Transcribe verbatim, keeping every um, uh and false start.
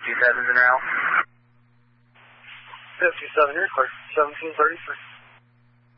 two sevens in route. fifty-seven, you're clear. seventeen thirty-three.